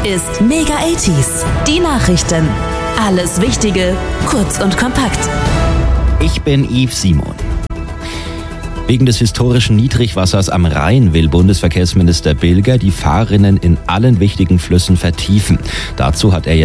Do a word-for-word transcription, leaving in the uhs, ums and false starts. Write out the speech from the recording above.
ist Mega achtziger. Die Nachrichten. Alles Wichtige, kurz und kompakt. Ich bin Yves Simon. Wegen des historischen Niedrigwassers am Rhein will Bundesverkehrsminister Bilger die Fahrrinnen in allen wichtigen Flüssen vertiefen. Dazu hat er jetzt